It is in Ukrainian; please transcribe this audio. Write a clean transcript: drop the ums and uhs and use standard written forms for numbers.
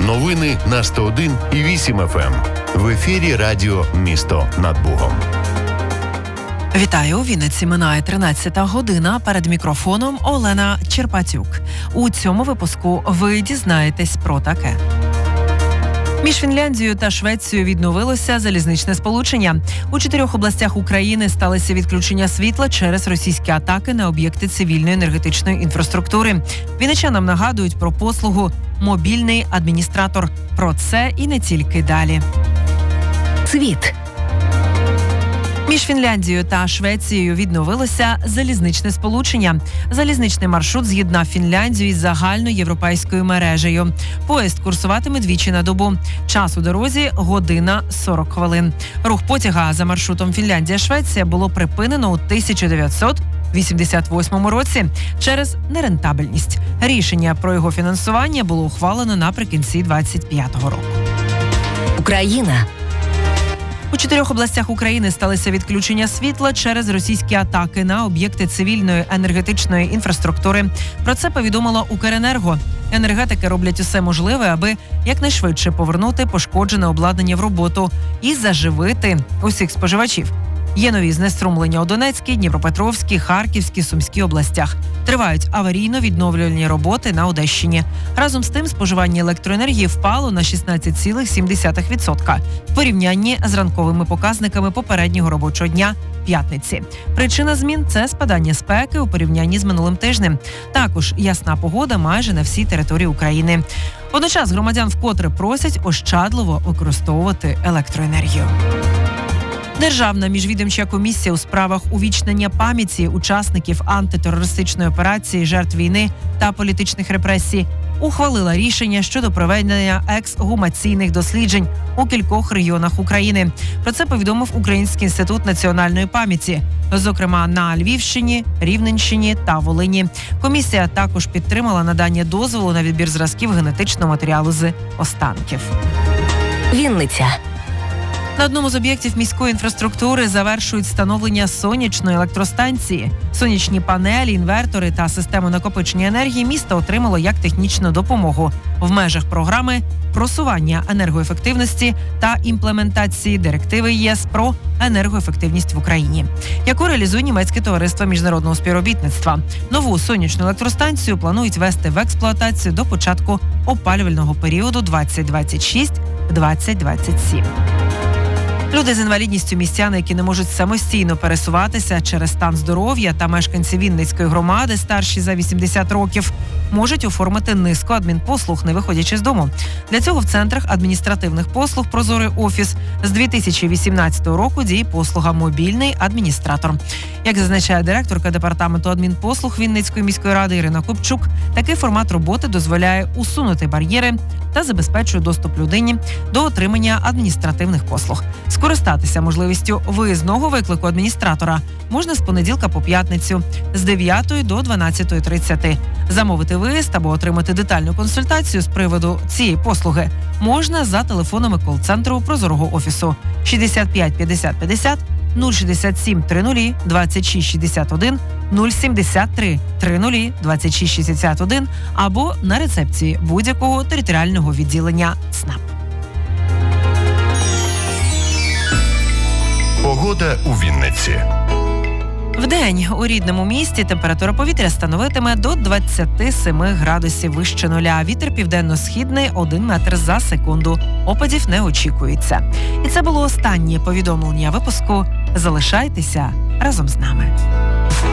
Новини на 101 і 8 FM. В ефірі радіо «Місто над Бугом». Вітаю, у Вінниці минає 13-та година. Перед мікрофоном Олена Черпатюк. У цьому випуску ви дізнаєтесь про таке. Між Фінляндією та Швецією відновилося залізничне сполучення. У 4 областях України сталося відключення світла через російські атаки на об'єкти цивільної енергетичної інфраструктури. Вінничанам нагадують про послугу «Мобільний адміністратор». Про це і не тільки далі. Світ. Між Фінляндією та Швецією відновилося залізничне сполучення. Залізничний маршрут з'єднав Фінляндію із загальноєвропейською мережею. Поїзд курсуватиме двічі на добу. Час у дорозі – година 40 хвилин. Рух потяга за маршрутом Фінляндія-Швеція було припинено у 1988 році через нерентабельність. Рішення про його фінансування було ухвалено наприкінці 25-го року. Україна. У 4 областях України сталося відключення світла через російські атаки на об'єкти цивільної енергетичної інфраструктури. Про це повідомило Укренерго. Енергетики роблять усе можливе, аби якнайшвидше повернути пошкоджене обладнання в роботу і заживити усіх споживачів. Є нові знеструмлення у Донецькій, Дніпропетровській, Харківській, Сумській областях. Тривають аварійно-відновлювальні роботи на Одещині. Разом з тим, споживання електроенергії впало на 16,7% в порівнянні з ранковими показниками попереднього робочого дня п'ятниці. Причина змін – це спадання спеки у порівнянні з минулим тижнем. Також ясна погода майже на всій території України. Водночас громадян вкотре просять ощадливо використовувати електроенергію. Державна міжвідомча комісія у справах увічнення пам'яті учасників антитерористичної операції, жертв війни та політичних репресій ухвалила рішення щодо проведення ексгумаційних досліджень у кількох регіонах України. Про це повідомив Український інститут національної пам'яті, зокрема на Львівщині, Рівненщині та Волині. Комісія також підтримала надання дозволу на відбір зразків генетичного матеріалу з останків. Вінниця. На одному з об'єктів міської інфраструктури завершують встановлення сонячної електростанції. Сонячні панелі, інвертори та систему накопичення енергії місто отримало як технічну допомогу в межах програми просування енергоефективності та імплементації директиви ЄС про енергоефективність в Україні, яку реалізує німецьке товариство міжнародного співробітництва. Нову сонячну електростанцію планують ввести в експлуатацію до початку опалювального періоду 2026-2027. Люди з інвалідністю, містяни, які не можуть самостійно пересуватися через стан здоров'я, та мешканці Вінницької громади, старші за 80 років, можуть оформити низку адмінпослуг, не виходячи з дому. Для цього в центрах адміністративних послуг «Прозорий офіс» з 2018 року діє послуга «Мобільний адміністратор». Як зазначає директорка департаменту адмінпослуг Вінницької міської ради Ірина Копчук, такий формат роботи дозволяє усунути бар'єри та забезпечує доступ людині до отримання адміністративних послуг. Скористатися можливістю виїзного виклику адміністратора можна з понеділка по п'ятницю з 9 до 12:30. Замовити виїзд або отримати детальну консультацію з приводу цієї послуги можна за телефонами кол-центру Прозорого офісу 65 50 50, 067 30 26 61, 073 30 26 61 або на рецепції будь-якого територіального відділення ЦНАП. Погода у Вінниці. Вдень у рідному місті температура повітря становитиме до 27 градусів вище нуля. Вітер південно-східний 1 метр за секунду. Опадів не очікується. І це було останнє повідомлення випуску. Залишайтеся разом з нами.